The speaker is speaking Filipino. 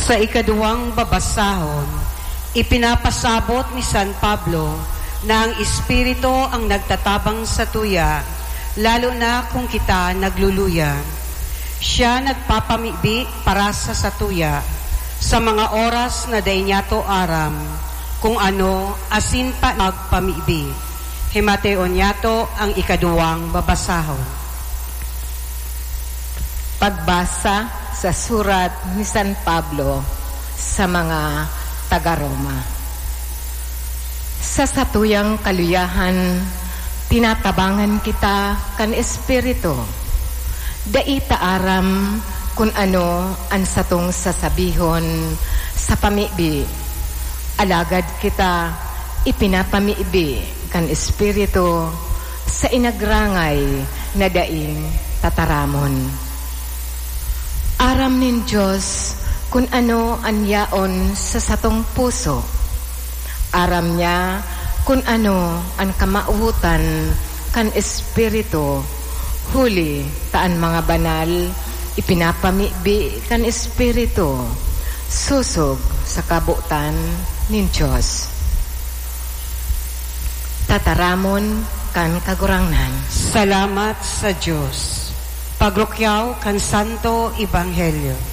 Sa ikaduwang babasahon, ipinapasabot ni San Pablo na ang Espiritu ang nagtatabang sa tuya, lalo na kung kita nagluluya. Siya nagpapamibi para sa satuya, sa mga oras na dainyato aram, kung ano asin pa magpamibi. Himateon yato ang ikaduwang babasahon. Pagbasa sa surat ni San Pablo sa mga taga-Roma. Sa satuyang kaluyahan, tinatabangan kita kan Espiritu. Daita aram kung ano ang satong sasabihon sa pamibi. Alagad kita ipinapamibi kan Espiritu sa inagrangay na daing tataramon. Aram nin Diyos kung ano ang yaon sa satong puso. Aram niya kung ano ang kamauhutan kan Espiritu. Huli taan mga banal, ipinapamibi kan Espiritu, susog sa kabutan nin Diyos. Tataramon kan kagurangnan. Salamat sa Diyos. Pagrukyaw kan Santo Ebanghelyo.